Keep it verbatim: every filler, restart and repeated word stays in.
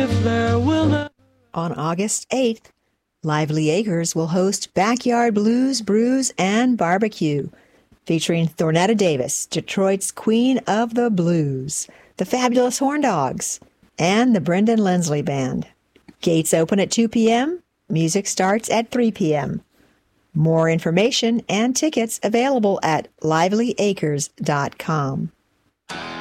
On August eighth, Lively Acres will host Backyard Blues, Brews, and Barbecue, featuring Thornetta Davis, Detroit's Queen of the Blues, the Fabulous Horn Dogs, and the Brendan Lensley Band. Gates open at two p.m. Music starts at three p.m. More information and tickets available at lively acres dot com.